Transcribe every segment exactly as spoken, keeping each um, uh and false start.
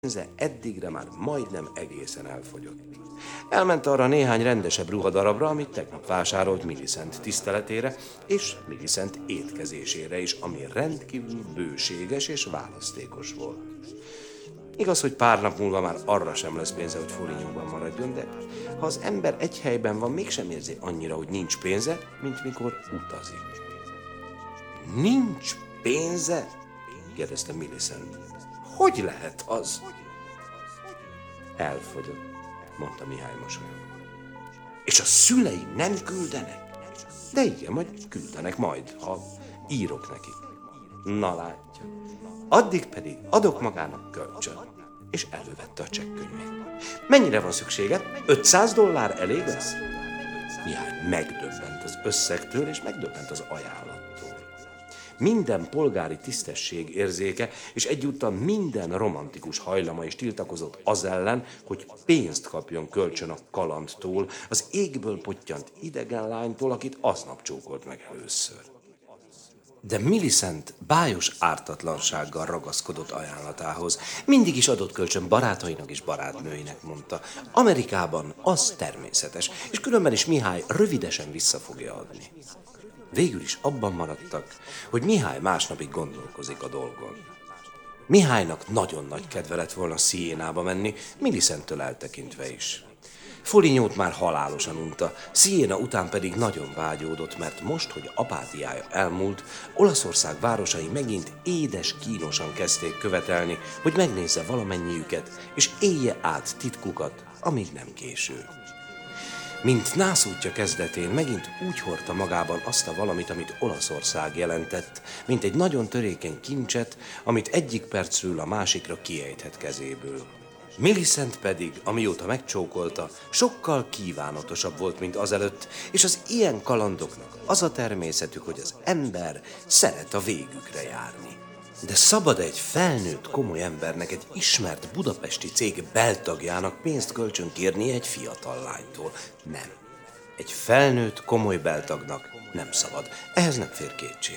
pénze eddigre már majdnem egészen elfogyott. Elment arra néhány rendesebb ruhadarabra, amit tegnap vásárolt Millicent tiszteletére és Millicent étkezésére is, ami rendkívül bőséges és választékos volt. Igaz, hogy pár nap múlva már arra sem lesz pénze, hogy Folignyóban maradjon, de ha az ember egy helyben van, mégsem érzi annyira, hogy nincs pénze, mint mikor utazik. Nincs pénze? Kérdezte Millicent. Hogy lehet az? Elfogyott, mondta Mihály mosolyogva. És a szülei nem küldenek? De igen, majd küldenek majd, ha írok nekik. Na látja. Addig pedig adok magának kölcsön. És elővette a csekkönyvét. Mennyire van szüksége? ötszáz dollár elég lesz? Mihály megdöbbent az összegtől, és megdöbbent az ajánlattól. Minden polgári tisztesség érzéke, és egyúttal minden romantikus hajlama is tiltakozott az ellen, hogy pénzt kapjon kölcsön a kalandtól, az égből pottyant idegen lánytól, akit aznap csókolt meg először. De Millicent bájos ártatlansággal ragaszkodott ajánlatához. Mindig is adott kölcsön barátainak és barátnőinek, mondta. Amerikában az természetes, és különben is Mihály rövidesen vissza fogja adni. Végül is abban maradtak, hogy Mihály másnapig gondolkozik a dolgon. Mihálynak nagyon nagy kedve lett volna Siénába menni, Millicenttől eltekintve is. Folignyót már halálosan unta, Siena után pedig nagyon vágyódott, mert most, hogy apátiája elmúlt, Olaszország városai megint édes kínosan kezdték követelni, hogy megnézze valamennyiüket, és élje át titkukat, amíg nem késő. Mint nászútja kezdetén megint úgy hordta magában azt a valamit, amit Olaszország jelentett, mint egy nagyon törékeny kincset, amit egyik percről a másikra kiejthet kezéből. Millicent pedig, amióta megcsókolta, sokkal kívánatosabb volt, mint azelőtt, és az ilyen kalandoknak az a természetük, hogy az ember szeret a végükre járni. De szabad egy felnőtt, komoly embernek, egy ismert budapesti cég beltagjának pénzt kölcsön kérnie egy fiatal lánytól? Nem. Egy felnőtt, komoly beltagnak nem szabad. Ehhez nem fér kétség.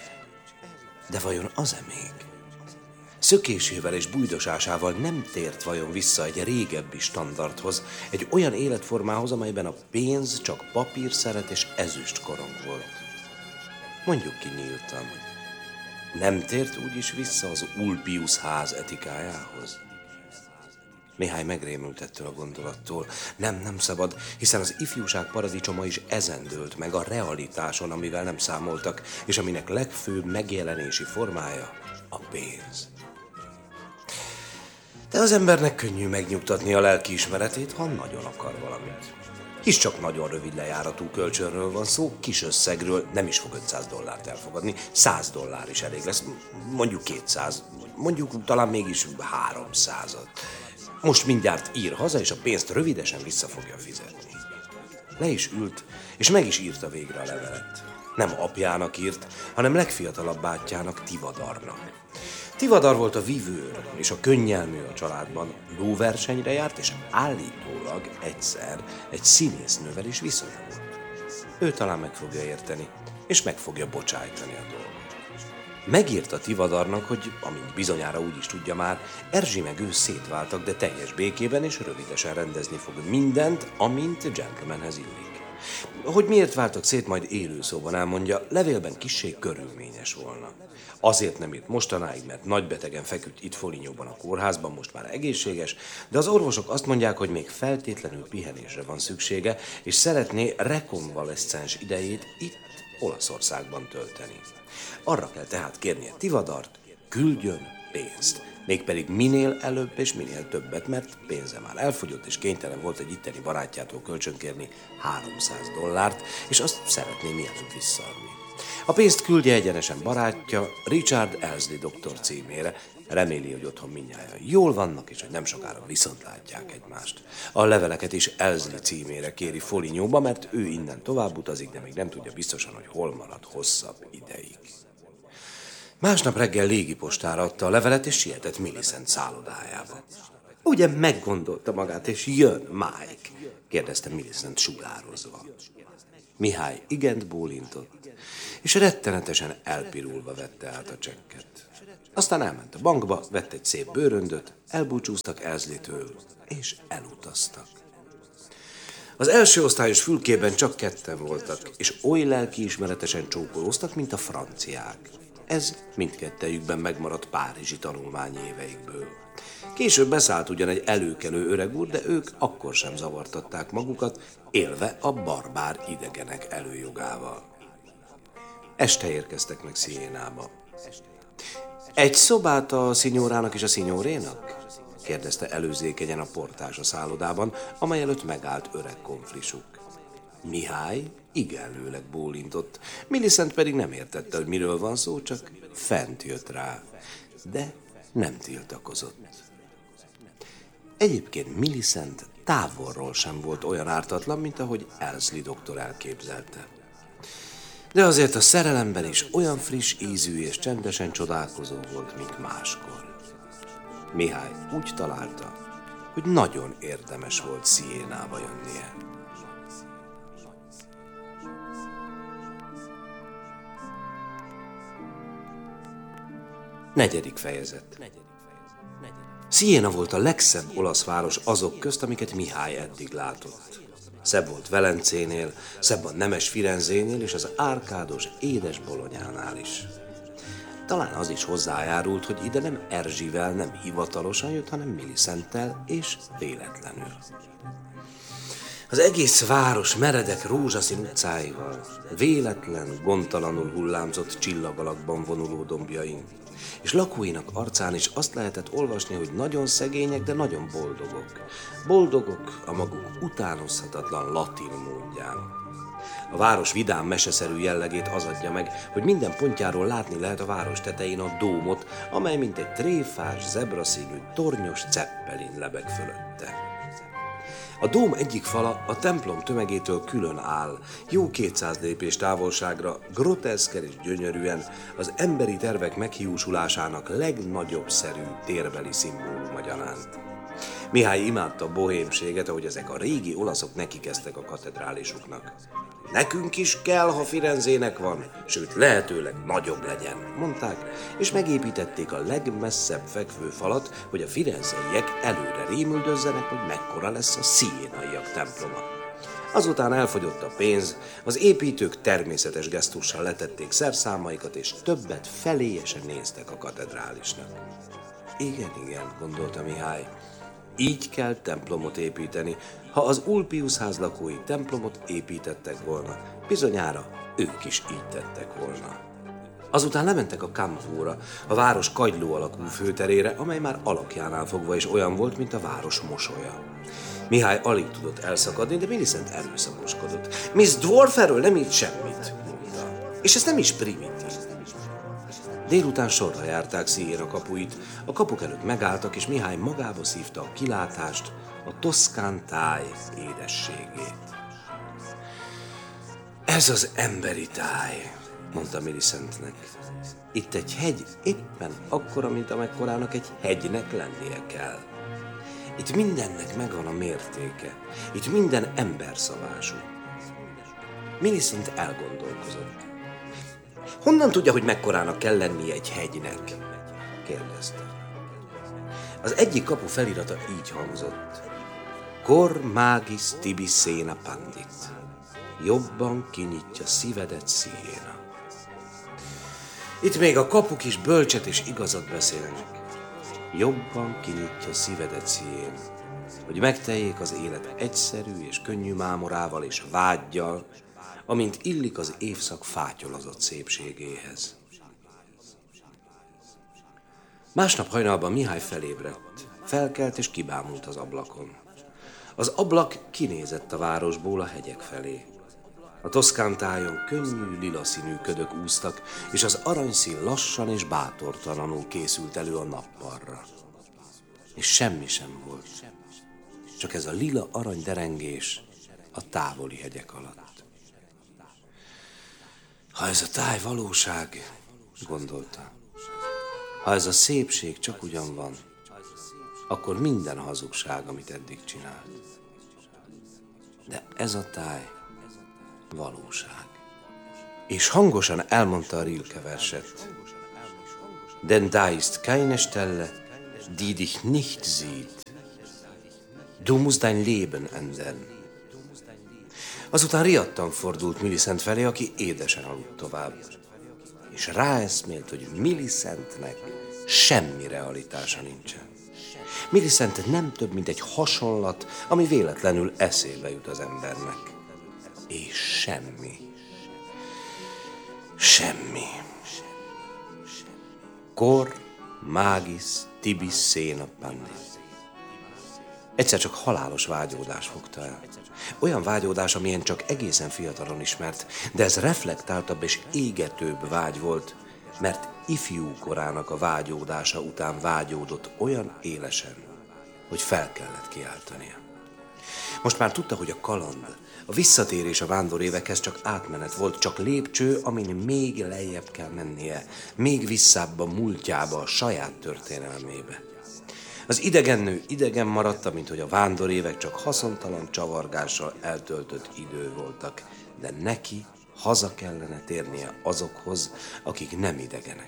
De vajon az-e még? Szökésével és bújdosásával nem tért vajon vissza egy régebbi standardhoz, egy olyan életformához, amelyben a pénz csak papírszeret és ezüst korong volt? Mondjuk ki nyíltan. Nem tért úgyis vissza az Ulpius ház etikájához? Mihály megrémült ettől a gondolattól. Nem, nem szabad, hiszen az ifjúság paradicsoma is ezen dőlt meg, a realitáson, amivel nem számoltak, és aminek legfőbb megjelenési formája a pénz. De az embernek könnyű megnyugtatni a lelkiismeretét, ha nagyon akar valamit. Hisz csak nagyon rövid lejáratú kölcsönről van szó, kis összegről, nem is fog ötszáz dollárt elfogadni, száz dollár is elég lesz, mondjuk kétszáz, mondjuk talán mégis háromszázat. Most mindjárt ír haza, és a pénzt rövidesen vissza fogja fizetni. Le is ült, és meg is írta végre a levelet. Nem apjának írt, hanem legfiatalabb bátyjának, Tivadarnak. Tivadar volt a vivőr és a könnyelmű a családban, lóversenyre járt, és állítólag egyszer egy színésznővel is viszonya volt. Ő talán meg fogja érteni, és meg fogja bocsájtani a dolgot. Megírta Tivadarnak, hogy, amint bizonyára úgy is tudja már, Erzsi meg ő szétváltak, de teljes békében és rövidesen rendezni fog mindent, amint gentlemanhez illik. Hogy miért váltak szét, majd élőszóban elmondja, levélben kissé körülményes volna. Azért nem írt mostanáig, mert nagybetegen feküdt itt Folignyóban a kórházban, most már egészséges, de az orvosok azt mondják, hogy még feltétlenül pihenésre van szüksége, és szeretné rekonvaleszcens idejét itt, Olaszországban tölteni. Arra kell tehát kérnie Tivadart, küldjön pénzt. Mégpedig minél előbb és minél többet, mert pénze már elfogyott, és kénytelen volt egy itteni barátjától kölcsönkérni háromszáz dollárt, és azt szeretné mielőbb visszaadni. A pénzt küldje egyenesen barátja, Richard Elsley doktor címére. Reméli, hogy otthon mindnyájan jól vannak, és hogy nem sokára viszont látják egymást. A leveleket is Elsley címére kéri Folignyóba, mert ő innen tovább utazik, de még nem tudja biztosan, hogy hol marad hosszabb ideig. Másnap reggel légipostára adta a levelet, és sietett Millicent szállodájába. Ugye meggondolta magát, és jön Mike? Kérdezte Millicent sugározva. Mihály igent bólintott, és rettenetesen elpirulva vette át a csekket. Aztán elment a bankba, vett egy szép bőröndöt, elbúcsúztak Elsley-től, és elutaztak. Az első osztályos fülkében csak ketten voltak, és oly lelkiismeretesen csókolóztak, mint a franciák. Ez mindkettejükben megmaradt párizsi tanulmányi éveikből. Később beszállt ugyan egy előkelő öreg úr, de ők akkor sem zavartatták magukat, élve a barbár idegenek előjogával. Este érkeztek meg Siénába. Egy szobát a szinyórának és a szinyórénak? Kérdezte előzékenyen a portás a szállodában, amely előtt megállt öreg konflisuk. Mihály igenlőleg bólintott, Millicent pedig nem értette, hogy miről van szó, csak fent jött rá, de nem tiltakozott. Egyébként Millicent távolról sem volt olyan ártatlan, mint ahogy Elsley doktor elképzelte. De azért a szerelemben is olyan friss ízű és csendesen csodálkozó volt, mint máskor. Mihály úgy találta, hogy nagyon érdemes volt Siénába jönnie. Negyedik fejezet. Siena volt a legszebb olasz város azok közt, amiket Mihály eddig látott. Szebb volt Velencénél, szebb a nemes Firenzénél és az árkádos, édes Bolonyánál is. Talán az is hozzájárult, hogy ide nem Erzsivel, nem hivatalosan jött, hanem Millicenttel és véletlenül. Az egész város meredek rózsaszín utcáival, véletlen, gondtalanul hullámzott csillagalakban vonuló dombjain, és lakóinak arcán is azt lehetett olvasni, hogy nagyon szegények, de nagyon boldogok. Boldogok a maguk utánozhatatlan latin módján. A város vidám meseszerű jellegét az adja meg, hogy minden pontjáról látni lehet a város tetején a dómot, amely mint egy tréfás, zebraszínű, tornyos ceppelin lebeg fölötte. A dóm egyik fala a templom tömegétől külön áll, jó kétszáz lépés távolságra, groteszken és gyönyörűen az emberi tervek meghiúsulásának legnagyobb szerű térbeli szimbóluma gyanánt. Mihály imádta a bohémséget, ahogy ezek a régi olaszok nekikezdtek a katedrálisuknak. Nekünk is kell, ha Firenzének van, sőt lehetőleg nagyobb legyen, mondták, és megépítették a legmesszebb fekvő falat, hogy a firenzeiek előre rémüldözzenek, hogy mekkora lesz a sziénaiak temploma. Azután elfogyott a pénz, az építők természetes gesztussal letették szerszámaikat, és többet feléjesen néztek a katedrálisnak. Igen, igen, gondolta Mihály. Így kell templomot építeni. Ha az Ulpius ház lakói templomot építettek volna, bizonyára ők is így tettek volna. Azután lementek a Campo-ra, a város kagyló alakú főterére, amely már alakjánál fogva is olyan volt, mint a város mosolya. Mihály alig tudott elszakadni, de Millicent erőszakoskodott. Miss Dwarf erről nem írt semmit, mondta. És ez nem is primitív. Délután sorra járták Siena kapuit, a kapuk előtt megálltak, és Mihály magába szívta a kilátást, a toszkán táj édességét. Ez az emberi táj, mondta Millicentnek. Itt egy hegy éppen akkora, mint amekkorának egy hegynek lennie kell. Itt mindennek megvan a mértéke, itt minden emberszabású. Millicent elgondolkozott. Honnan tudja, hogy mekkorának kell lennie egy hegynek? Kérdezte. Az egyik kapu felirata így hangzott. Cor magis tibi Siena pandit. Jobban kinyitja szívedet Siena. Itt még a kapuk is bölcset és igazat beszélnek. Jobban kinyitja szívedet Siena, hogy megteljék az élet egyszerű és könnyű mámorával és vággyal, amint illik az évszak fátyolazott szépségéhez. Másnap hajnalban Mihály felébredt, felkelt és kibámult az ablakon. Az ablak kinézett a városból a hegyek felé. A toszkán tájon könnyű lila színű ködök úsztak, és az aranyszín lassan és bátortalanul készült elő a nappalra. És semmi sem volt, csak ez a lila arany derengés a távoli hegyek alatt. Ha ez a táj valóság, gondolta, ha ez a szépség csak ugyan van, akkor minden hazugság, amit eddig csinált. De ez a táj valóság. És hangosan elmondta a Rilke verset. Denn da ist keine Stelle, die dich nicht sieht. Du musst dein Leben ändern. Azután riadtan fordult Millicent felé, aki édesen aludt tovább. És ráeszmélt, hogy Millicentnek semmi realitása nincsen. Millicent nem több, mint egy hasonlat, ami véletlenül eszébe jut az embernek. És semmi. Semmi. Cor magis tibis sena pandis. Egyszer csak halálos vágyódás fogta el. Olyan vágyódás, amilyen csak egészen fiatalon ismert, de ez reflektáltabb és égetőbb vágy volt, mert ifjú korának a vágyódása után vágyódott olyan élesen, hogy fel kellett kiáltania. Most már tudta, hogy a kaland, a visszatérés a vándorévekhez csak átmenet volt, csak lépcső, amin még lejjebb kell mennie, még visszább a múltjába, a saját történelmébe. Az idegen nő idegen maradta, mint hogy a vándorévek csak haszontalan csavargással eltöltött idő voltak, de neki haza kellene térnie azokhoz, akik nem idegenek.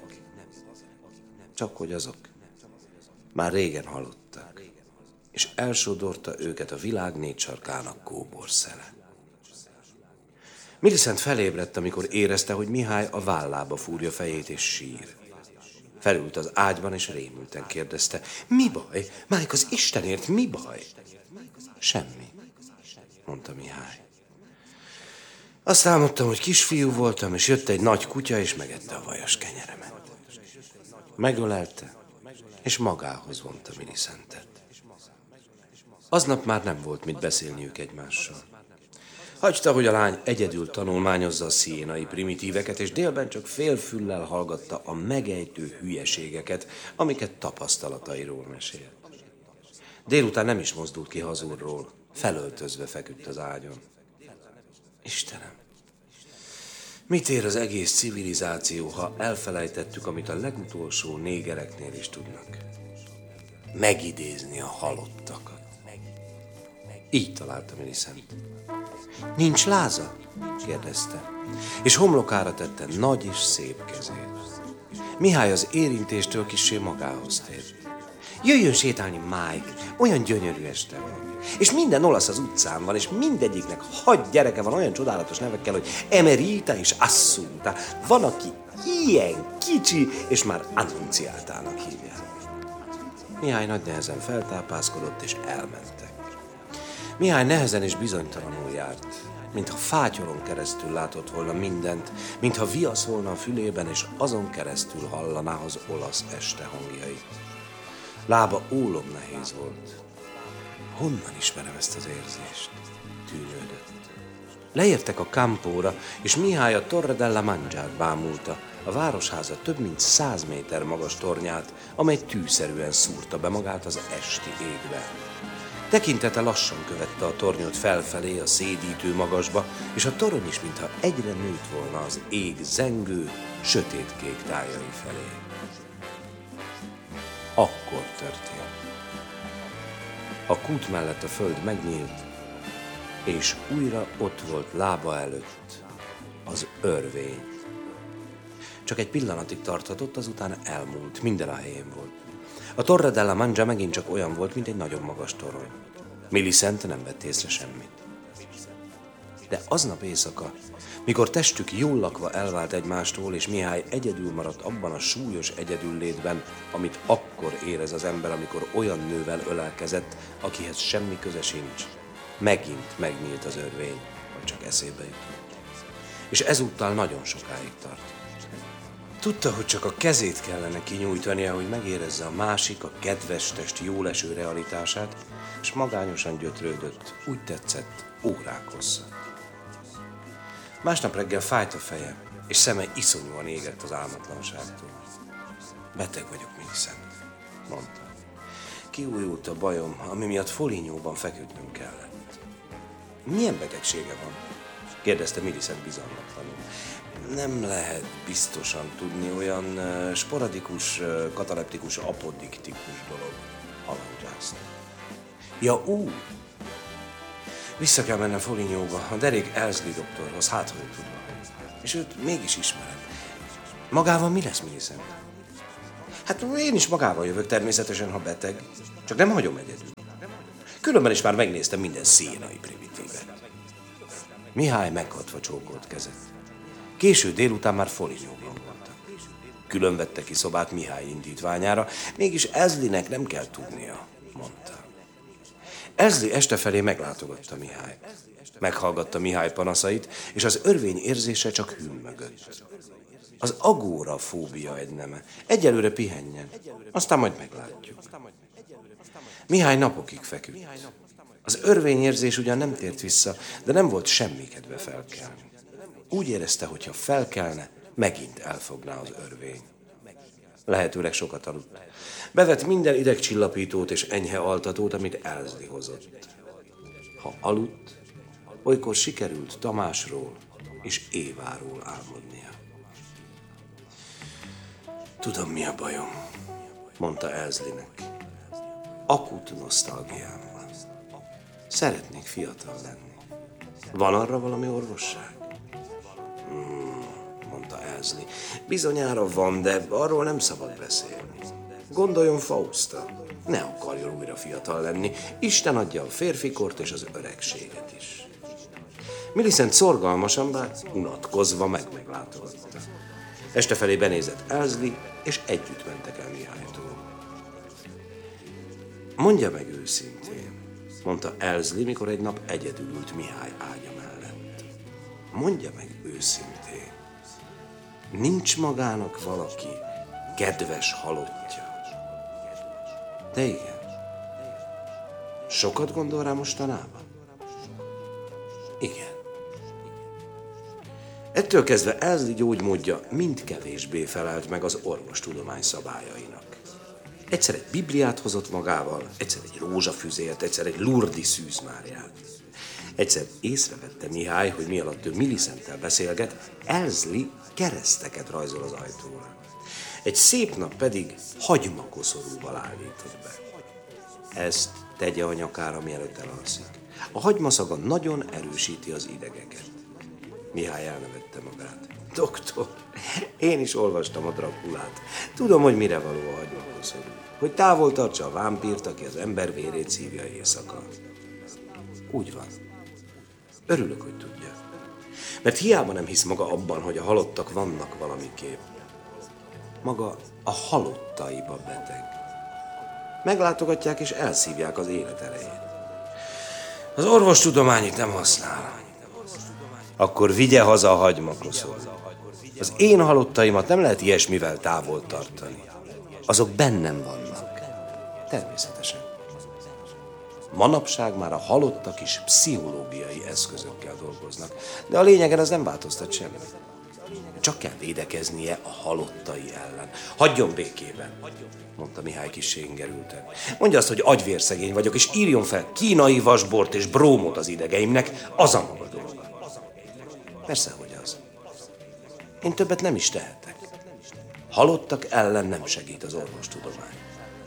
Csak hogy azok már régen halottak, és elsodorta őket a világ négy sarkának kóborszele. Millicent felébredt, amikor érezte, hogy Mihály a vállába fúrja fejét és sír. Felült az ágyban, és rémülten kérdezte, mi baj? Mike, az Istenért, mi baj? Semmi, mondta Mihály. Azt álmodtam, hogy kisfiú voltam, és jött egy nagy kutya, és megette a vajas kenyeremet. Megölelte, és magához vonta Millicentet. Aznap már nem volt mit beszélniük egymással. Hagyta, hogy a lány egyedül tanulmányozza a sziénai primitíveket, és délben csak félfüllel hallgatta a megejtő hülyeségeket, amiket tapasztalatairól mesélt. Délután nem is mozdult ki hazúrról, felöltözve feküdt az ágyon. Istenem, mit ér az egész civilizáció, ha elfelejtettük, amit a legutolsó négereknél is tudnak? Megidézni a halottakat. Így találta Millicent. Nincs láza? Kérdezte, és homlokára tette nagy és szép kezét. Mihály az érintéstől kissé magához tért. Jöjjön sétálni, Mike, olyan gyönyörű este van. És minden olasz az utcán van, és mindegyiknek hat gyereke van olyan csodálatos nevekkel, hogy Emerita és Assunta. Van, aki ilyen kicsi, és már Annunciátának hívják. Mihály nagy nehezen feltápászkodott, és elmentek. Mihály nehezen és bizonytalanul járt, mintha fátyolon keresztül látott volna mindent, mintha viasz volna a fülében, és azon keresztül hallaná az olasz este hangjait. Lába ólom nehéz volt. Honnan ismerem ezt az érzést? Tűnődött. Leértek a Campóra, és Mihály a Torre della Mangiát bámulta, a városháza több mint száz méter magas tornyát, amely tűszerűen szúrta be magát az esti égbe. Tekintete lassan követte a tornyot felfelé a szédítő magasba, és a torony is, mintha egyre nőtt volna az ég zengő, sötétkék tájai felé. Akkor történt. A kút mellett a föld megnyílt, és újra ott volt lába előtt az örvény. Csak egy pillanatig tarthatott, azután elmúlt, minden a helyén volt. A Torre della Mangia megint csak olyan volt, mint egy nagyon magas torony. Millicent nem vett észre semmit. De aznap éjszaka, mikor testük jól lakva elvált egymástól, és Mihály egyedül maradt abban a súlyos egyedüllétben, amit akkor érez az ember, amikor olyan nővel ölelkezett, akihez semmi köze sincs, megint megnyílt az örvény, vagy csak eszébe jutott. És ezúttal nagyon sokáig tart. Tudta, hogy csak a kezét kellene kinyújtania, hogy megérezze a másik, a kedves test jóleső realitását, és magányosan gyötrődött, úgy tetszett, órák hosszat. Másnap reggel fájt a feje, és szeme iszonyúan égett az álmatlanságtól. Beteg vagyok, Millicent, mondta. Kiújult a bajom, ami miatt Folignyóban feküdnünk kellett. Milyen betegsége van? Kérdezte Millicent bizalmatlanul. Nem lehet biztosan tudni, olyan uh, sporadikus, uh, kataleptikus, apodiktikus dolog, halandzsázta. Ja, ú! Vissza kell mennem Folignyóba, a derék Elsley doktorhoz, hát hogy tudva. És őt mégis ismerem. Magával mi lesz, Millicent? Hát én is magával jövök természetesen, ha beteg. Csak nem hagyom egyedül. Különben is már megnéztem minden szénai primitívet. Mihály meghatva csókolt kezet. Késő délután már Folignyóban voltak. Külön vette ki szobát Mihály indítványára, mégis Ezlinek nem kell tudnia, mondta. Ezli este felé meglátogatta Mihályt. Meghallgatta Mihály panaszait, és az örvény érzése csak hümmögött. Az agórafóbia egy neme. Egyelőre pihenjen, aztán majd meglátjuk. Mihály napokig feküdt. Az örvényérzés ugyan nem tért vissza, de nem volt semmi kedve felkelni. Úgy érezte, hogy ha felkelne, megint elfogná az örvény. Lehetőleg sokat aludt. Bevett minden idegcsillapítót és enyhe altatót, amit Ezli hozott. Ha aludt, olykor sikerült Tamásról és Éváról álmodnia. Tudom, mi a bajom, mondta Ezlinek. Akut nosztalgiám van. Szeretnék fiatal lenni. Van arra valami orvosság? Hmm, mondta Ezli. Bizonyára van, de arról nem szabad beszélni. Gondoljon Fausta. Ne akarjon újra fiatal lenni. Isten adja a férfikort és az öregséget is. Millicent szorgalmasan, bár unatkozva meg meglátogatta. Este felé benézett Ezli, és együtt mentek el Mihálytól. Mondja meg őszintén, mondta Ezli, mikor egy nap egyedül ült Mihály ágya mellett. Mondja meg őszintén, nincs magának valaki kedves halottja? De igen. Sokat gondol rá mostanában? Igen. Ettől kezdve Ezli gyógymódja mind kevésbé felelt meg az orvostudomány szabályainak. Egyszer egy Bibliát hozott magával, egyszer egy rózsafüzért, egyszer egy Lurdi szűzmárját. Egyszer észrevette Mihály, hogy mi alatt ő Millicenttel beszélget, Ezli kereszteket rajzol az ajtóra. Egy szép nap pedig hagymakoszorúval állított be. Ezt tegye a nyakára, mielőtt elalszik. A hagymaszaga nagyon erősíti az idegeket. Mihály elnevette magát. Doktor, én is olvastam a Drakulát. Tudom, hogy mire való a hagymakoszorú. Hogy távol tartsa a vámpírt, aki az ember vérét szívja éjszaka. Úgy van. Örülök, hogy tudja. Mert hiába nem hisz maga abban, hogy a halottak vannak valamiképp. Maga a halottaiba beteg. Meglátogatják és elszívják az élet erejét. Az orvostudomány itt nem használ. Akkor vigye haza a hagymakoszorút. Az én halottaimat nem lehet ilyesmivel távol tartani. Azok bennem vannak. Természetesen. Manapság már a halottak is pszichológiai eszközökkel dolgoznak, de a lényegen az nem változtat semmit. Csak kell védekeznie a halottai ellen. Hagyjon békében, mondta Mihály kissé ingerülten. Mondja azt, hogy agyvérszegény vagyok, és írjon fel kínai vasbort és brómot az idegeimnek, az a maga dolga. Persze, hogy az. Én többet nem is tehetek. Halottak ellen nem segít az orvostudomány.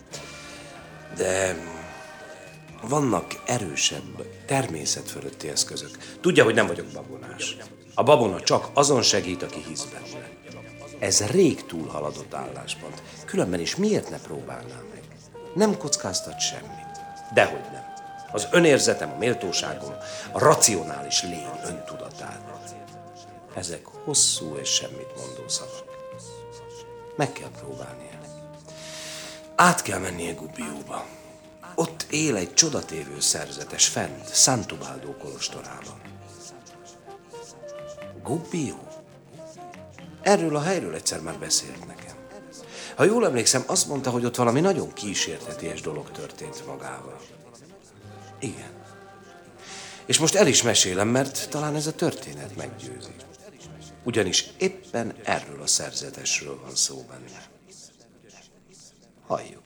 De vannak erősebb, természet fölötti eszközök. Tudja, hogy nem vagyok babonás. A babona csak azon segít, aki hisz benne. Ez rég túlhaladott álláspont. Különben is miért ne próbálnám meg? Nem kockáztat semmit. Dehogy nem. Az önérzetem, a méltóságom, a racionális lény öntudatát. Ezek hosszú és semmit mondó szavak. Meg kell próbálnia. Át kell mennie Gubbioba. Ott él egy csodatévő szerzetes fent, Sant'Ubaldo kolostorában. Gubbio? Erről a helyről egyszer már beszélt nekem. Ha jól emlékszem, azt mondta, hogy ott valami nagyon kísérteties dolog történt magával. Igen. És most el is mesélem, mert talán ez a történet meggyőzi. Ugyanis éppen erről a szerzetesről van szó benne. Halljuk.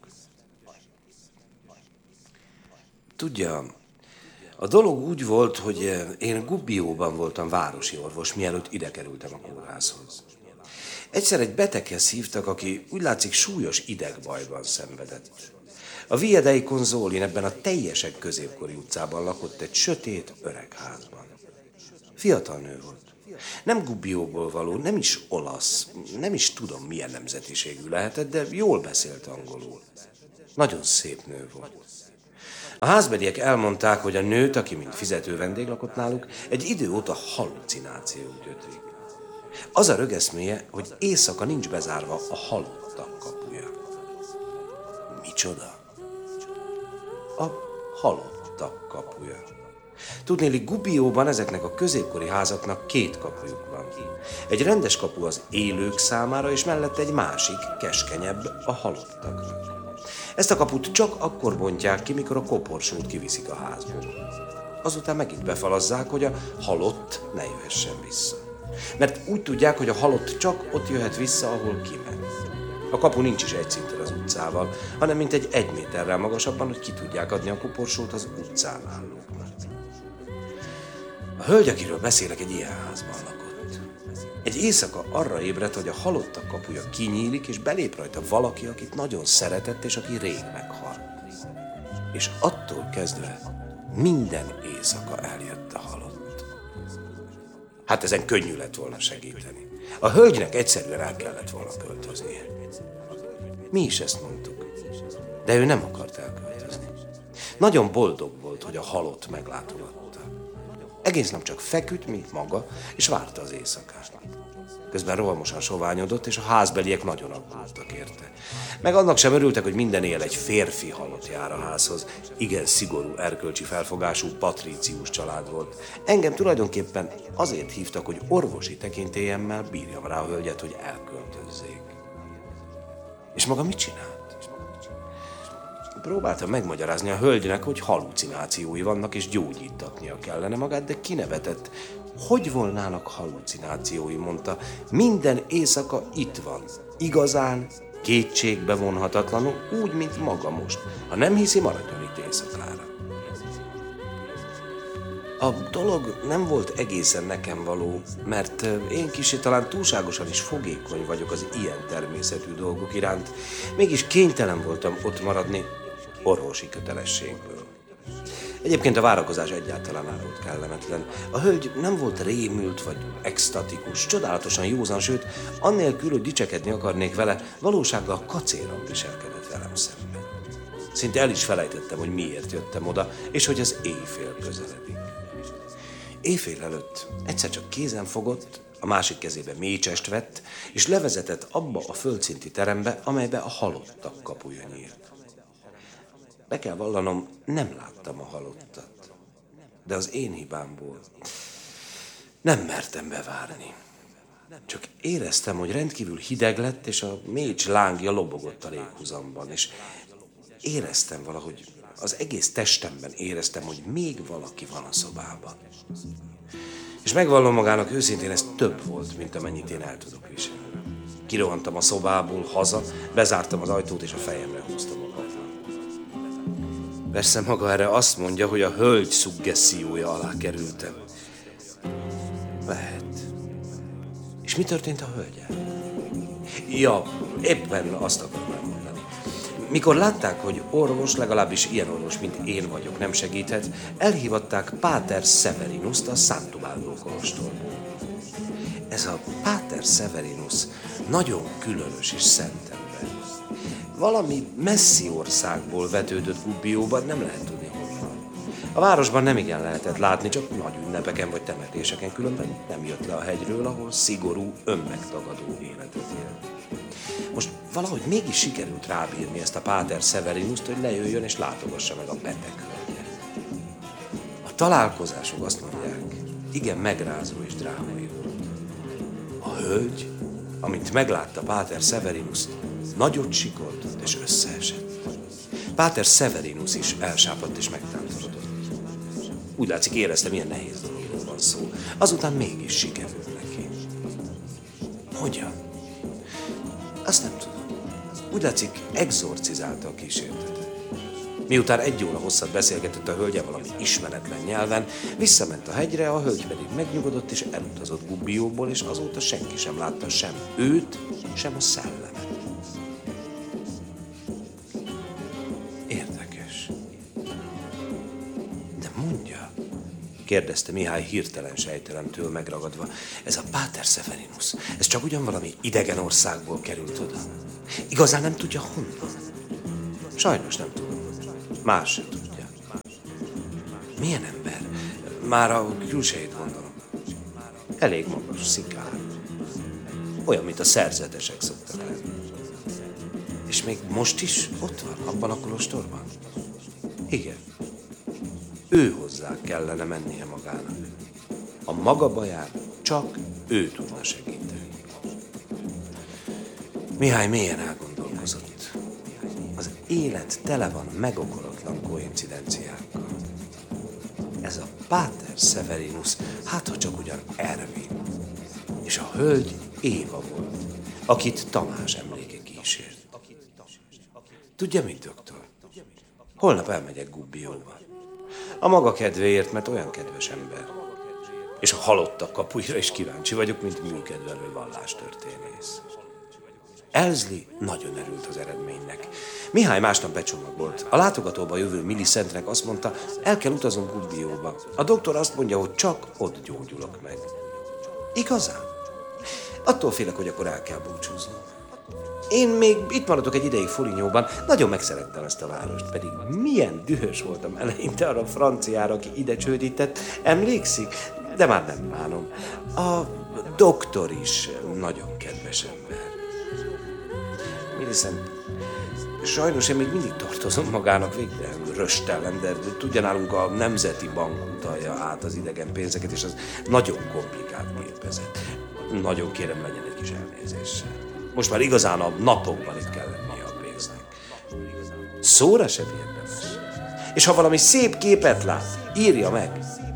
Tudja, a dolog úgy volt, hogy én Gubbióban voltam városi orvos, mielőtt ide kerültem a kórházhoz. Egyszer egy beteghez hívtak, aki úgy látszik súlyos idegbajban szenvedett. A Via dei Consolin ebben a teljesek középkori utcában lakott egy sötét, öreg házban. Fiatal nő volt. Nem Gubbioból való, nem is olasz, nem is tudom milyen nemzetiségű lehetett, de jól beszélt angolul. Nagyon szép nő volt. A házbeliek elmondták, hogy a nőt, aki mint fizető vendég lakott náluk, egy idő óta hallucinációk gyötrik. Az a rögeszméje, hogy éjszaka nincs bezárva a halottak kapuja. Micsoda? A halottak kapuja. Tudnélik, Gubbióban ezeknek a középkori házaknak két kapujuk van. Egy rendes kapu az élők számára, és mellette egy másik, keskenyebb, a halottaknak. Ezt a kaput csak akkor bontják ki, mikor a koporsót kiviszik a házból. Azután megint befalazzák, hogy a halott ne jöhessen vissza. Mert úgy tudják, hogy a halott csak ott jöhet vissza, ahol kiment. A kapu nincs is egy szinten az utcával, hanem mint egy egy méterrel magasabban, hogy ki tudják adni a koporsót az utcán állóknak. A hölgy, akiről beszélek, egy ilyen házban lakott. Egy éjszaka arra ébredt, hogy a halottak kapuja kinyílik, és belép rajta valaki, akit nagyon szeretett, és aki rég meghalt. És attól kezdve minden éjszaka eljött a halott. Hát ezen könnyű lett volna segíteni. A hölgynek egyszerűen el kellett volna költöznie. Mi is ezt mondtuk, de ő nem akart elköltözni. Nagyon boldog volt, hogy a halott meglátogatta. Egész nap csak feküdt, mint maga, és várta az éjszakát. Közben rohamosan soványodott, és a házbeliek nagyon aggódtak érte. Meg annak sem örültek, hogy minden éjjel egy férfi halott jár a házhoz. Igen szigorú, erkölcsi felfogású, patrícius család volt. Engem tulajdonképpen azért hívtak, hogy orvosi tekintélyemmel bírjam rá a hölgyet, hogy elköltözzék. És maga mit csinált? Próbáltam megmagyarázni a hölgynek, hogy hallucinációi vannak, és gyógyítatnia kellene magát, de kinevetett. Hogy volnának hallucinációi, mondta. Minden éjszaka itt van. Igazán, kétségbe vonhatatlanul, úgy, mint maga most. Ha nem hiszi, maradjon itt éjszakára. A dolog nem volt egészen nekem való, mert én kicsit talán túlságosan is fogékony vagyok az ilyen természetű dolgok iránt. Mégis kénytelen voltam ott maradni orvosi kötelességből. Egyébként a várakozás egyáltalán nem volt kellemetlen. A hölgy nem volt rémült vagy extatikus, csodálatosan józan, sőt, annélkül, hogy dicsekedni akarnék vele, valósággal kacéran viselkedett velem szemben. Szinte el is felejtettem, hogy miért jöttem oda, és hogy az éjfél közeledik. Éjfél előtt egyszer csak kézen fogott, a másik kezébe mécsest vett, és levezetett abba a földszinti terembe, amelybe a halottak kapuja nyílt. Be kell vallanom, nem láttam a halottat, de az én hibámból nem mertem bevárni. Csak éreztem, hogy rendkívül hideg lett, és a mécs lángja lobogott a léghuzamban, és éreztem valahogy, az egész testemben éreztem, hogy még valaki van a szobában. És megvallom magának őszintén, ez több volt, mint amennyit én el tudok viselni. Kirohantam a szobából haza, bezártam az ajtót, és a fejemre húztam a kardot. Persze maga erre azt mondja, hogy a hölgy szuggessziója alá kerültem. Lehet. És mi történt a hölgyel? Ja, éppen azt akarom elmondani. Mikor látták, hogy orvos, legalábbis ilyen orvos, mint én vagyok, nem segíthet, elhívatták Páter Severinust a Sant'Ubaldo kolostorból. Ez a Páter Severinus nagyon különös és szent ember. Valami messzi országból vetődött Gubbióban, nem lehet tudni honnan. A városban nem igen lehetett látni, csak nagy ünnepeken vagy temetéseken, különben nem jött le a hegyről, ahol szigorú, önmegtagadó életet élt. Most valahogy mégis sikerült rábírni ezt a Páter Severinust, hogy lejöjjön és látogassa meg a beteg hölgyet. A találkozások, azt mondják, igen megrázó és drámai volt. A hölgy, amint meglátta Páter Severinust, nagyot sikoltott és összeesett. Páter Severinus is elsápadt és megtántorodott. Úgy látszik, érezte, milyen nehéz dologról van szó. Azután mégis sikerült neki. Hogyan? Azt nem tudom. Úgy látszik, exorcizálta a kísértetet. Miután egy óra hosszat beszélgetett a hölgye valami ismeretlen nyelven, visszament a hegyre, a hölgy pedig megnyugodott és elutazott Gubbióból, és azóta senki sem látta sem őt, sem a szellemet. Érdekes. De mondja, kérdezte Mihály hirtelen sejtelemtől megragadva. Ez a Páter Severinus, ez csak ugyan valami idegen országból került oda. Igazán nem tudja honnan? Sajnos nem tudom. Más se tudja. Milyen ember? Már a külsejét gondolom. Elég magas, szikár. Olyan, mint a szerzetesek szoktak lenni. És még most is ott van, abban a kolostorban? Igen. Ő hozzá kellene mennie magának. A maga baján csak ő tudna segíteni. Mihály mélyen elgondolkozott. Az élet tele van megokolatlan koincidenciákkal. Ez a Páter Severinus, hát ha csak ugyan Ervin. És a hölgy Éva volt, akit Tamás emléke kísért. Tudja mit, doktor? Holnap elmegyek Gubbióba. A maga kedvéért, mert olyan kedves ember. És a halottak kapuira is kíváncsi vagyok, mint műkedvelő vallástörténész. Elzli nagyon örült az eredménynek. Mihály másnap becsomagolt. A látogatóba jövő Millicentnek azt mondta, el kell utazunk Gubbióba. A doktor azt mondja, hogy csak ott gyógyulok meg. Igazán? Attól félek, hogy akkor el kell búcsúzni. Én még itt maradok egy ideig Folignyóban, nagyon megszerettem ezt a várost, pedig milyen dühös voltam eleinte arra a franciára, aki ide csődített, emlékszik? De már nem bánom. A doktor is nagyon kedves ember. Millicent, sajnos én még mindig tartozom magának végre röstellen, de tudja, nálunk a Nemzeti Bank utalja át az idegen pénzeket, és az nagyon komplikált gépezet. Nagyon kérem, legyen egy kis elnézéssel. Most már igazán a napokban itt kell lennie a pénznek. Szóra sem érdemes. És ha valami szép képet lát, írja meg.